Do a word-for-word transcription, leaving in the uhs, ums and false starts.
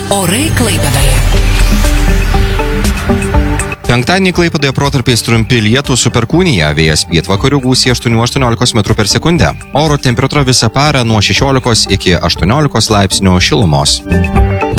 Orai Klaipėdoje. Penktadienį Klaipėdoje protarpiais trumpi lietūs su perkūnija, vėjas pietvakarių gūsiai aštuoni aštuoniolikos metrų per sekundę. Oro temperatūra visą parą nuo šešiolikos iki aštuoniolikos laipsnių šilumos.